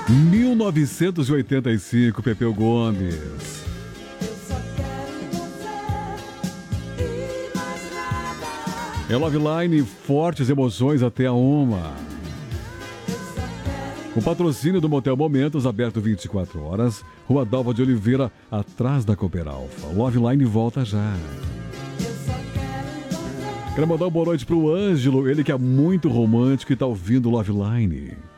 1985, Pepeu Gomes. É Love Line, fortes emoções até a 1. O patrocínio do Motel Momentos, aberto 24 horas, Rua Dalva de Oliveira, atrás da Cooper Alfa. Love Line volta já. Quero mandar uma boa noite pro Ângelo, ele que é muito romântico e tá ouvindo Love Line.